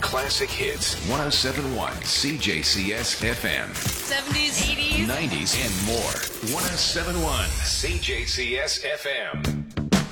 classic hits. 107.1 CJCS FM. 70s, 80s, 90s, and more. 107.1 CJCS FM.